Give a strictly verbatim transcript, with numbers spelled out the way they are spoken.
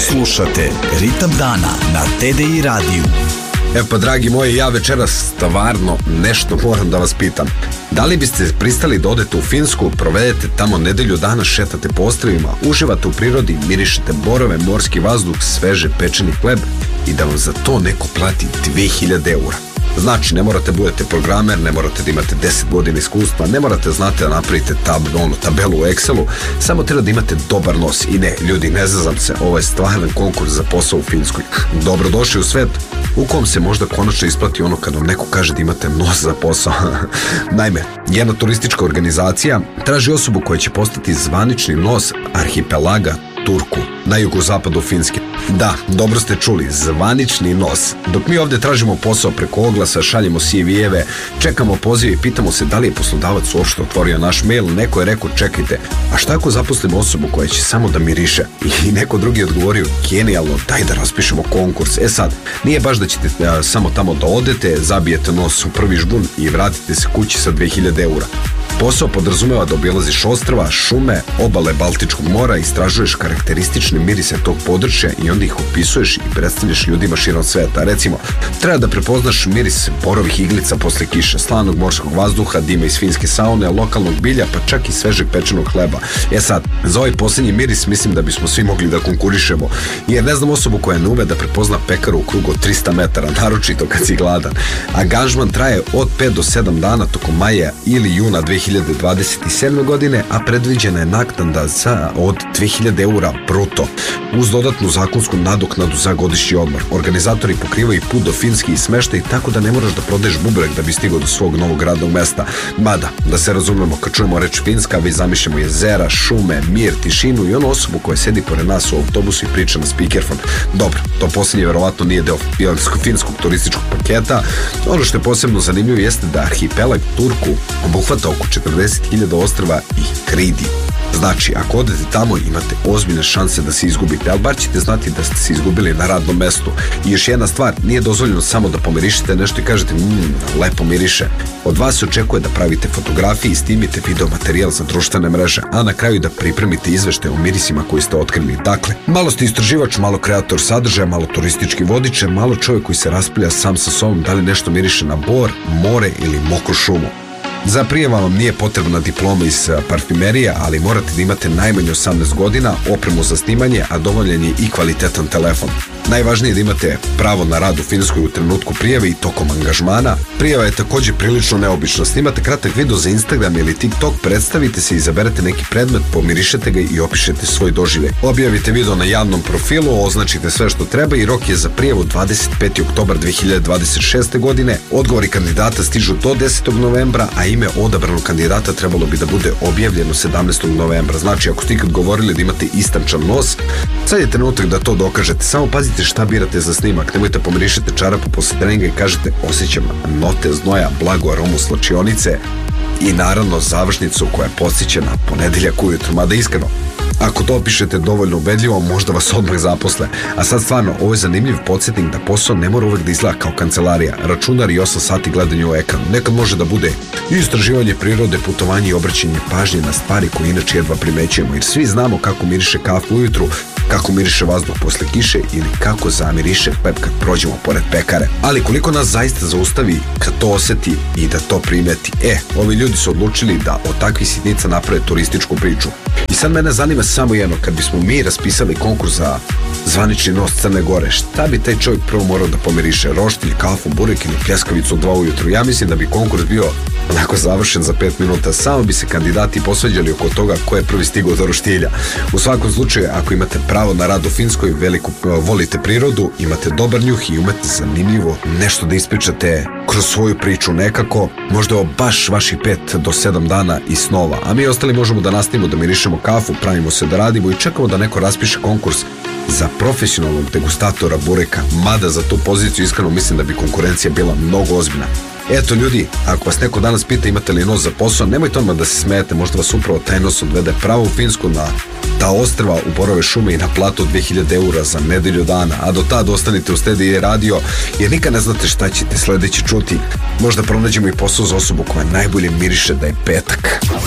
Slušate Ritam dana na T D I radiju. E pa dragi moji, ja večeras stvarno nešto moram da vas pitam. Da li biste pristali da odete u Finsku, provedete tamo nedelju dana, šetate po ostrvima, uživate u prirodi, mirišete borove, morski vazduh, sveže pečeni hleb i da vam za to neko plati dve hiljade eura? Znači, ne morate budete programer, ne morate da imate deset godina iskustva, ne morate znate da napravite tab, ono, tabelu u Excelu, samo treba da imate dobar nos. I ne, ljudi, ne zazam se, ovo je stvaran konkurs za posao u Finskoj. Dobrodošli u svet u kom se možda konačno isplati ono kad vam neko kaže da imate nos za posao. Naime, jedna turistička organizacija traži osobu koja će postati zvanični nos arhipelaga Turku na jugozapadu Finske. Da, dobro ste čuli, zvanični nos. Dok mi ovdje tražimo posao preko oglasa, šaljemo C V-eve, čekamo pozive i pitamo se da li je poslodavac uopšte otvorio naš mail, neko je rekao čekajte, a šta ako zaposlimo osobu koja će samo da miriše? I neko drugi je odgovorio, genijalno, daj da raspišemo konkurs. E sad, nije baš da ćete a, samo tamo da odete, zabijete nos u prvi žbun i vratite se kući sa dve hiljade eura. Posao podrazumeva da obilaziš ostrva, šume, obale Baltičkog mora, istražuješ karakteristične mirise tog područja i onda ih opisuješ i predstavljaš ljudima širom sveta. Recimo, treba da prepoznaš miris borovih iglica posle kiše, slanog morskog vazduha, dima iz finske saune, lokalnog bilja, pa čak i svežeg pečenog hleba. E sad, za ovaj posljednji miris mislim da bismo svi mogli da konkurišemo, jer ne znam osobu koja ne ume da prepozna pekaru u krugu od trista metara, naročito kad si gladan. Angažman traje od pet do sedam dana tokom maja ili juna dve hiljade dvadeset sedme. godine, a predviđena je naknada za od dve hiljade eura bruto, uz dodatnu zakonsku nadoknadu za godišnji odmor. Organizatori pokrivaju put do Finske i smeštaj, tako da ne moraš da prodaješ bubreg da bi stigao do svog novog radnog mesta. Mada, da se razumemo, kad čujemo reč Finska, vi zamišljamo jezera, šume, mir, tišinu i onu osobu koja sedi pored nas u autobusu i priča na speakerfon. Dobro, to posljednje verovatno nije deo finskog turističkog paketa. Ono što je posebno zanimljivo jeste da arhipelag Turku obuhvata oko četrdeset hiljada ostrva i hridi. Znači, ako odete tamo imate ozbiljne šanse da se izgubite, ali bar ćete znati da ste se izgubili na radnom mestu. I još jedna stvar, nije dozvoljeno samo da pomirišete nešto i kažete mmm, lepo miriše. Od vas se očekuje da pravite fotografije i snimite video materijal za društvene mreže, a na kraju da pripremite izvešte o mirisima koji ste otkrili. Dakle, malo ste istraživač, malo kreator sadržaja, malo turistički vodiče, malo čovjek koji se raspravlja sam sa sobom da li nešto miriše na bor, more ili mokru šumu. Za prijema vam nije potrebna diploma iz parfumerije, ali morate da imate najmanje osamnaest godina, opremu za snimanje, a dovoljan je i kvalitetan telefon. Najvažnije je da imate pravo na rad u Finskoj u trenutku prijave i tokom angažmana. Prijava je također prilično neobična. Snimate kratak video za Instagram ili TikTok, predstavite se, izaberete neki predmet, pomirišete ga i opišete svoj doživljaj. Objavite video na javnom profilu, označite sve što treba i rok je za prijavu dvadeset peti oktobar dve hiljade dvadeset šeste. godine. Odgovori kandidata stižu do desetog novembra, a ime odabranog kandidata trebalo bi da bude objavljeno sedamnaestog novembra. Znači, ako ste ikad govorili da imate istančan nos, sad je trenutak da to dokažete. Samo pazite šta birate za snimak, nemojte pomirišete čarapu posle treninga i kažete osjećam note znoja, blagu aromu slačionice i naravno završnicu koja je podsjeća na ponedeljak ujutru, mada iskreno, ako to opišete dovoljno ubedljivo, možda vas odmah zaposle. A sad stvarno, ovo je zanimljiv podsjetnik da posao ne mora uvek da izgleda kao kancelarija, računar i osam sati gledanja u ekran. Nekad može da bude i istraživanje prirode, putovanje i obraćanje pažnje na stvari koje inače jedva primećujemo, jer svi znamo kako miriše kafu ujutru, kako miriše vazduh posle kiše ili kako zamiriše hleb kad prođemo pored pekare. Ali koliko nas zaista zaustavi kad to oseti i da to primeti? E, ovi ljudi su odlučili da od takvih sitnica naprave turističku priču. I sad mene zanima samo jedno, kad bismo mi raspisali konkurs za zvanični nos Crne Gore, šta bi taj čovjek prvo morao da pomiriše? Roštilj, kafu, burek ili pljeskavicu dva ujutru? Ja mislim da bi konkurs bio onako završen za pet minuta, samo bi se kandidati posvađali oko toga ko je prvi stigao do roštilja. U svakom slučaju, ako imate pravo na rad u Finskoj, veliku, volite prirodu, imate dobar njuh i umete zanimljivo nešto da ispričate kroz svoju priču nekako, možda ovo baš vaših pet do sedam dana i snova, a mi ostali možemo da nastavimo da mirišemo kafu, pravimo se da radimo i čekamo da neko raspiše konkurs za profesionalnog degustatora bureka, mada za tu poziciju iskreno mislim da bi konkurencija bila mnogo ozbiljna. Eto ljudi, ako vas neko danas pita imate li nos za posao, nemojte odmah da se smijete, možda vas upravo taj nos odvede pravo u Finsku na ta ostrva, u borove šume i na platu od dve hiljade eura za nedelju dana, a do tada ostanite u T D I radio, jer nikad ne znate šta ćete sledeći čuti. Možda pronađemo i posao za osobu koja najbolje miriše da je petak.